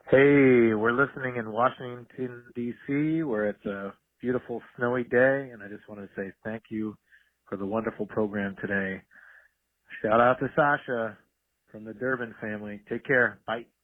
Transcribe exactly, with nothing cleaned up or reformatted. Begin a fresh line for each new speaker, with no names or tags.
Hey, we're listening in Washington, D C, where it's a beautiful snowy day, and I just want to say thank you for the wonderful program today. Shout out to Sasha from the Durbin family. Take care. Bye.